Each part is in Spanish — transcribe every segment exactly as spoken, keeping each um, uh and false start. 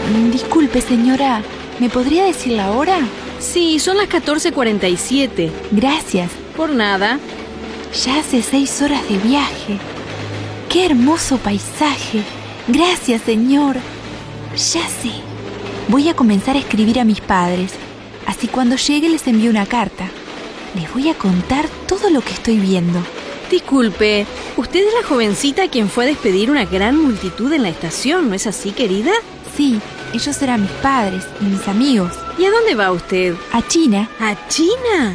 Disculpe, señora, ¿me podría decir la hora? Sí, son las catorce cuarenta y siete. Gracias. Por nada. Ya hace seis horas de viaje. ¡Qué hermoso paisaje! Gracias, señor. Ya sé. Voy a comenzar a escribir a mis padres. Así cuando llegue les envío una carta. Les voy a contar todo lo que estoy viendo. Disculpe, usted es la jovencita quien fue a despedir una gran multitud en la estación, ¿no es así, querida? Sí, ellos eran mis padres y mis amigos. ¿Y a dónde va usted? A China. ¿A China?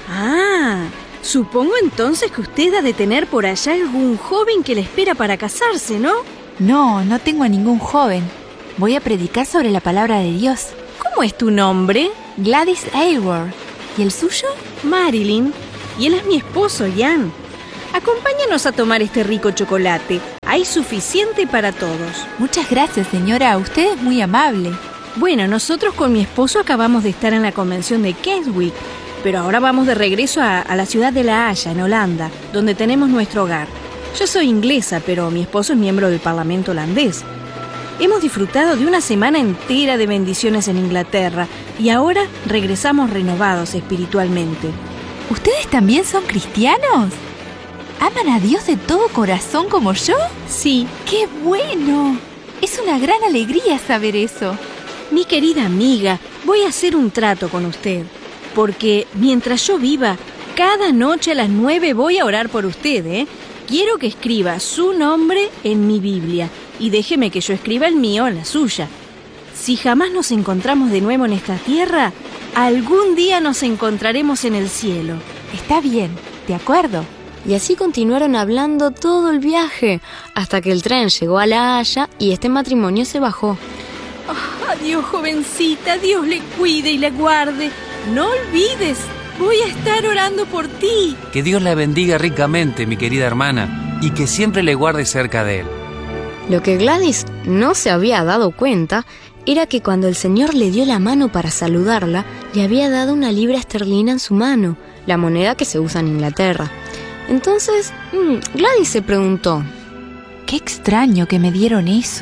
Ah, supongo entonces que usted ha de tener por allá algún joven que le espera para casarse, ¿no? No, no tengo a ningún joven. Voy a predicar sobre la palabra de Dios. ¿Cómo es tu nombre? Gladys Aylward. ¿Y el suyo? Marilyn. Y él es mi esposo, Jan. Acompáñanos a tomar este rico chocolate. Hay suficiente para todos. Muchas gracias, señora. Usted es muy amable. Bueno, nosotros con mi esposo acabamos de estar en la convención de Keswick, pero ahora vamos de regreso a, a la ciudad de La Haya, en Holanda, donde tenemos nuestro hogar. Yo soy inglesa, pero mi esposo es miembro del Parlamento holandés. Hemos disfrutado de una semana entera de bendiciones en Inglaterra y ahora regresamos renovados espiritualmente. ¿Ustedes también son cristianos? ¿Aman a Dios de todo corazón como yo? Sí. ¡Qué bueno! Es una gran alegría saber eso. Mi querida amiga, voy a hacer un trato con usted, porque mientras yo viva, cada noche a las nueve voy a orar por usted, ¿eh? Quiero que escriba su nombre en mi Biblia y déjeme que yo escriba el mío en la suya. Si jamás nos encontramos de nuevo en esta tierra, algún día nos encontraremos en el cielo. Está bien, de acuerdo. Y así continuaron hablando todo el viaje, hasta que el tren llegó a La Haya y este matrimonio se bajó. Oh, adiós, jovencita, Dios le cuide y le guarde. No olvides, voy a estar orando por ti. Que Dios la bendiga ricamente, mi querida hermana, y que siempre le guarde cerca de él. Lo que Gladys no se había dado cuenta era que cuando el Señor le dio la mano para saludarla, le había dado una libra esterlina en su mano, la moneda que se usa en Inglaterra. Entonces, Gladys se preguntó: qué extraño que me dieron eso.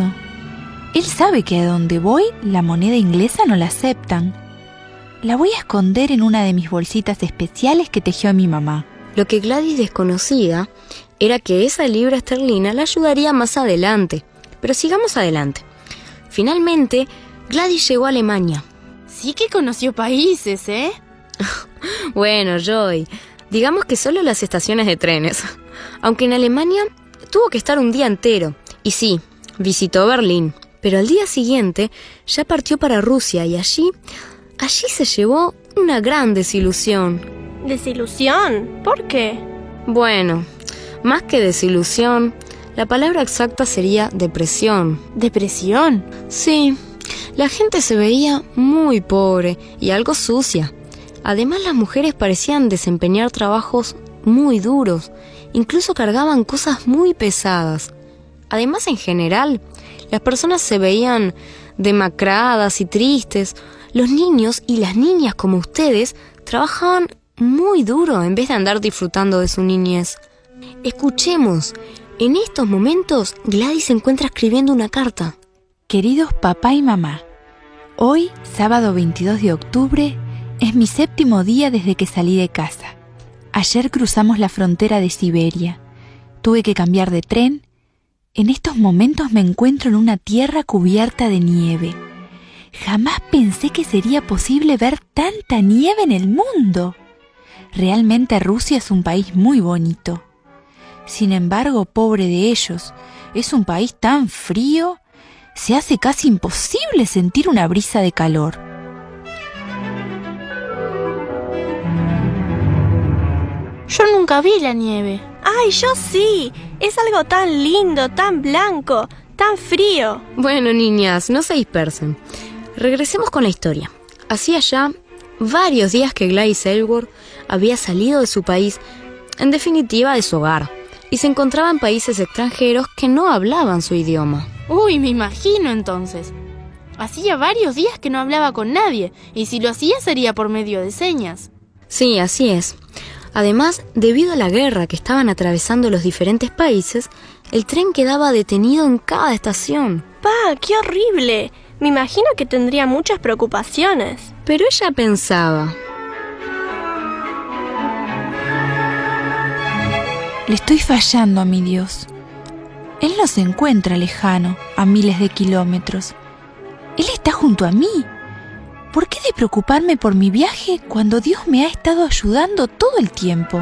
Él sabe que a donde voy, la moneda inglesa no la aceptan. La voy a esconder en una de mis bolsitas especiales que tejió mi mamá. Lo que Gladys desconocía era que esa libra esterlina la ayudaría más adelante. Pero sigamos adelante. Finalmente, Gladys llegó a Alemania. Sí que conoció países, ¿eh? Bueno, Joy, digamos que solo las estaciones de trenes. Aunque en Alemania tuvo que estar un día entero. Y sí, visitó Berlín. Pero al día siguiente ya partió para Rusia y allí, allí se llevó una gran desilusión. ¿Desilusión? ¿Por qué? Bueno, más que desilusión, la palabra exacta sería depresión. ¿Depresión? Sí, la gente se veía muy pobre y algo sucia. Además, las mujeres parecían desempeñar trabajos muy duros, incluso cargaban cosas muy pesadas. Además, en general, las personas se veían demacradas y tristes. Los niños y las niñas como ustedes trabajaban muy duro en vez de andar disfrutando de su niñez. Escuchemos, en estos momentos Gladys se encuentra escribiendo una carta. Queridos papá y mamá, hoy, sábado veintidós de octubre, es mi séptimo día desde que salí de casa. Ayer cruzamos la frontera de Siberia. Tuve que cambiar de tren. En estos momentos me encuentro en una tierra cubierta de nieve. Jamás pensé que sería posible ver tanta nieve en el mundo. Realmente Rusia es un país muy bonito. Sin embargo, pobre de ellos, es un país tan frío, se hace casi imposible sentir una brisa de calor. Yo nunca vi la nieve. ¡Ay, yo sí! Es algo tan lindo, tan blanco, tan frío. Bueno, niñas, no se dispersen. Regresemos con la historia. Hacía ya varios días que Gladys Aylward había salido de su país, en definitiva de su hogar, y se encontraba en países extranjeros que no hablaban su idioma. Uy, me imagino entonces. Hacía varios días que no hablaba con nadie, y si lo hacía sería por medio de señas. Sí, así es. Además, debido a la guerra que estaban atravesando los diferentes países, el tren quedaba detenido en cada estación. ¡Pa, qué horrible! Me imagino que tendría muchas preocupaciones. Pero ella pensaba: le estoy fallando a mi Dios. Él no se encuentra lejano, a miles de kilómetros. Él está junto a mí. ¿Por qué de preocuparme por mi viaje cuando Dios me ha estado ayudando todo el tiempo?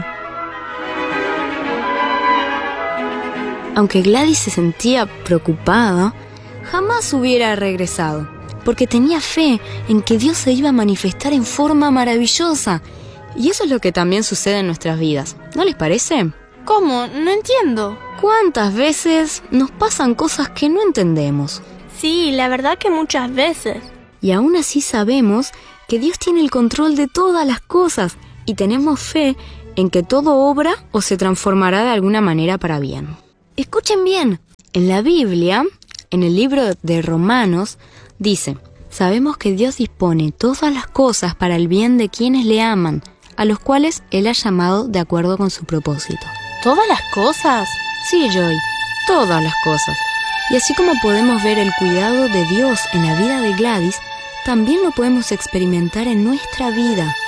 Aunque Gladys se sentía preocupada, jamás hubiera regresado, porque tenía fe en que Dios se iba a manifestar en forma maravillosa. Y eso es lo que también sucede en nuestras vidas, ¿no les parece? ¿Cómo? No entiendo. ¿Cuántas veces nos pasan cosas que no entendemos? Sí, la verdad que muchas veces. Y aún así sabemos que Dios tiene el control de todas las cosas y tenemos fe en que todo obra o se transformará de alguna manera para bien. Escuchen bien, en la Biblia, en el libro de Romanos, dice: sabemos que Dios dispone todas las cosas para el bien de quienes le aman, a los cuales Él ha llamado de acuerdo con su propósito. ¿Todas las cosas? Sí, Joy, todas las cosas. Y así como podemos ver el cuidado de Dios en la vida de Gladys, también lo podemos experimentar en nuestra vida.